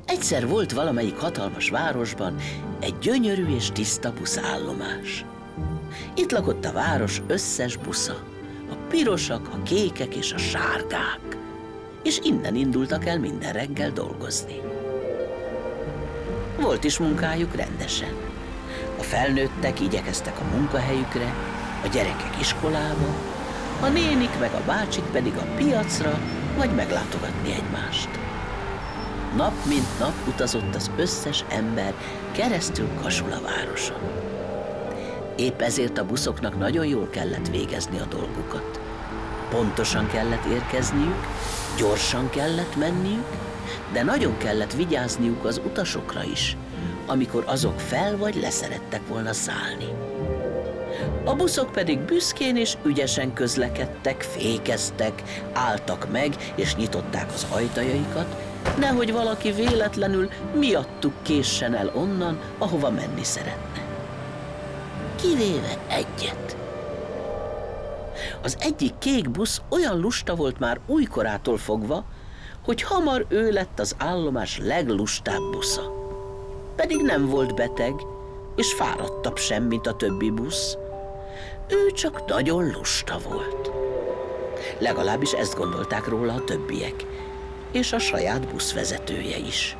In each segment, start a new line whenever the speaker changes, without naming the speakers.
Egyszer volt valamelyik hatalmas városban egy gyönyörű és tiszta buszállomás. Itt lakott a város összes busza, a pirosak, a kékek és a sárgák, és innen indultak el minden reggel dolgozni. Volt is munkájuk rendesen. A felnőttek igyekeztek a munkahelyükre, a gyerekek iskolába, a nénik meg a bácsik pedig a piacra, vagy meglátogatni egymást. Nap mint nap utazott az összes ember keresztül Kasula városon. Épp ezért a buszoknak nagyon jól kellett végezni a dolgukat. Pontosan kellett érkezniük, gyorsan kellett menniük, de nagyon kellett vigyázniuk az utasokra is, amikor azok fel vagy leszerettek volna szállni. A buszok pedig büszkén és ügyesen közlekedtek, fékeztek, álltak meg és nyitották az ajtajaikat, nehogy valaki véletlenül miattuk késsen el onnan, ahova menni szeretne. Kivéve egyet. Az egyik kék busz olyan lusta volt már újkorától fogva, hogy hamar ő lett az állomás leglustább busza. Pedig nem volt beteg, és fáradtabb sem, mint a többi busz. Ő csak nagyon lusta volt. Legalábbis ezt gondolták róla a többiek, és a saját buszvezetője is.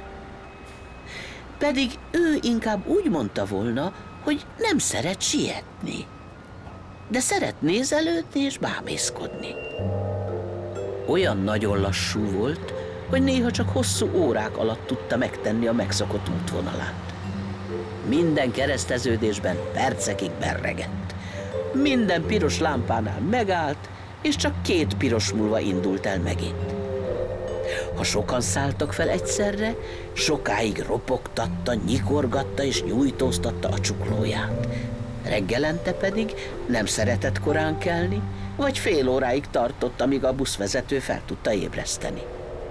Pedig ő inkább úgy mondta volna, hogy nem szeret sietni, de szeret nézelődni és bámészkodni. Olyan nagyon lassú volt, hogy néha csak hosszú órák alatt tudta megtenni a megszokott útvonalát. Minden kereszteződésben percekig berregett. Minden piros lámpánál megállt, és csak 2 piros múlva indult el megint. Ha sokan szálltak fel egyszerre, sokáig ropogtatta, nyikorgatta és nyújtóztatta a csuklóját. Reggelente pedig nem szeretett korán kelni, vagy fél óráig tartott, amíg a buszvezető fel tudta ébreszteni.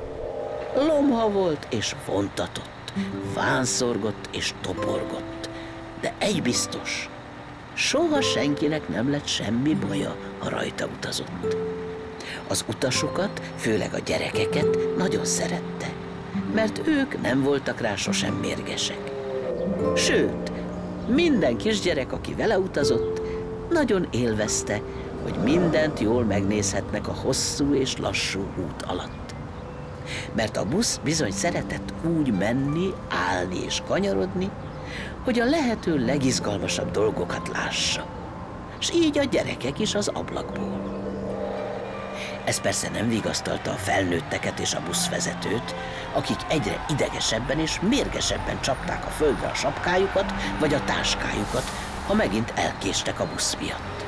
Lomha volt és vontatott, vánszorgott és toporgott, de egy biztos, soha senkinek nem lett semmi baja, ha rajta utazott. Az utasokat, főleg a gyerekeket nagyon szerette, mert ők nem voltak rá sosem mérgesek. Sőt, minden kisgyerek, aki vele utazott, nagyon élvezte, hogy mindent jól megnézhetnek a hosszú és lassú út alatt. Mert a busz bizony szeretett úgy menni, állni és kanyarodni, hogy a lehető legizgalmasabb dolgokat lássa, s így a gyerekek is az ablakból. Ez persze nem vigasztalta a felnőtteket és a buszvezetőt, akik egyre idegesebben és mérgesebben csapták a földre a sapkájukat vagy a táskájukat, ha megint elkéstek a busz miatt.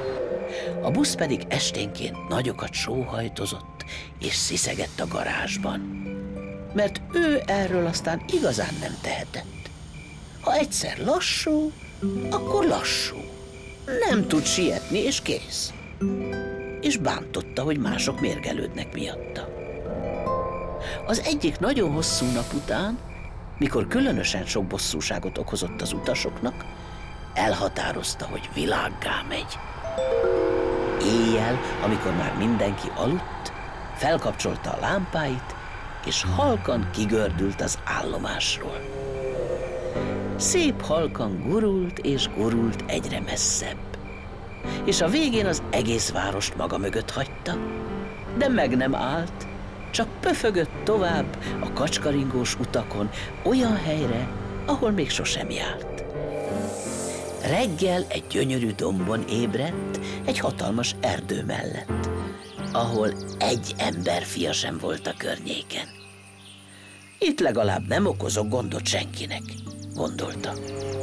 A busz pedig esténként nagyokat sóhajtozott és sziszegett a garázsban, mert ő erről aztán igazán nem tehetett. Ha egyszer lassú, akkor lassú. Nem tud sietni, és kész. És bántotta, hogy mások mérgelődnek miatta. Az egyik nagyon hosszú nap után, mikor különösen sok bosszúságot okozott az utasoknak, elhatározta, hogy világgá megy. Éjjel, amikor már mindenki aludt, felkapcsolta a lámpáit, és halkan kigördült az állomásról. Szép halkan gurult és gurult egyre messzebb, és a végén az egész várost maga mögött hagyta, de meg nem állt, csak pöfögött tovább a kacskaringós utakon olyan helyre, ahol még sosem járt. Reggel egy gyönyörű dombon ébredt, egy hatalmas erdő mellett, ahol egy emberfia sem volt a környéken. Itt legalább nem okozok gondot senkinek, gondolta.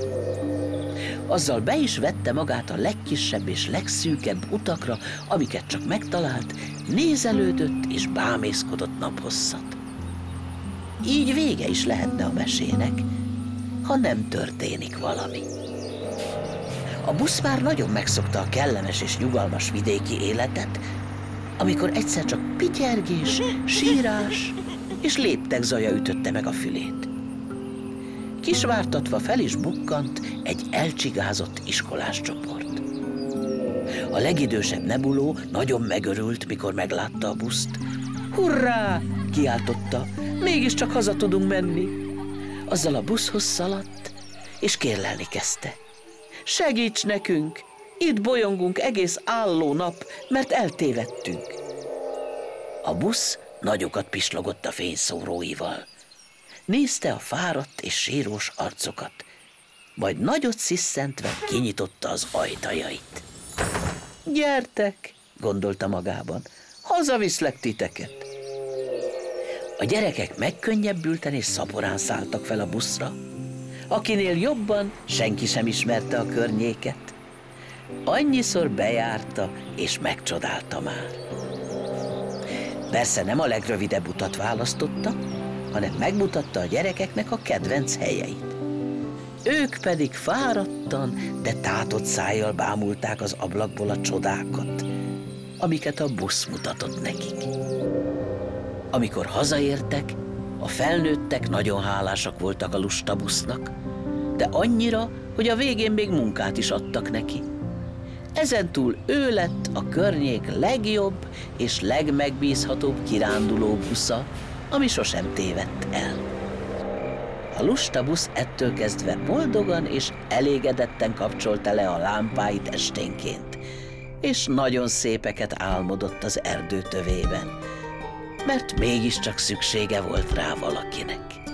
Azzal be is vette magát a legkisebb és legszűkebb utakra, amiket csak megtalált, nézelődött és bámészkodott naphosszat. Így vége is lehetne a mesének, ha nem történik valami. A busz már nagyon megszokta a kellemes és nyugalmas vidéki életet, amikor egyszer csak pityergés, sírás és léptek zaja ütötte meg a fülét. Kisvártatva fel is bukkant egy elcsigázott iskolás csoport. A legidősebb Nebuló nagyon megörült, mikor meglátta a buszt. Hurrá! Kiáltotta, mégiscsak haza tudunk menni. Azzal a buszhoz szaladt, és kérlelni kezdte. Segíts nekünk! Itt bolyongunk egész álló nap, mert eltévedtünk. A busz nagyokat pislogott a fényszóróival. Nézte a fáradt és sírós arcokat, majd nagyot szisszentve kinyitotta az ajtajait. Gyertek, gondolta magában, hazaviszlek titeket. A gyerekek megkönnyebbülten és szaporán szálltak fel a buszra, akinél jobban senki sem ismerte a környéket. Annyiszor bejárta és megcsodálta már. Persze nem a legrövidebb utat választotta, hanem megmutatta a gyerekeknek a kedvenc helyeit. Ők pedig fáradtan, de tátott szájjal bámulták az ablakból a csodákat, amiket a busz mutatott nekik. Amikor hazaértek, a felnőttek nagyon hálásak voltak a lusta busznak, de annyira, hogy a végén még munkát is adtak neki. Ezentúl ő lett a környék legjobb és legmegbízhatóbb kiránduló busza, ami sosem tévedt el. A lusta busz ettől kezdve boldogan és elégedetten kapcsolta le a lámpáit esténként, és nagyon szépeket álmodott az erdő tövében, mert mégiscsak szüksége volt rá valakinek.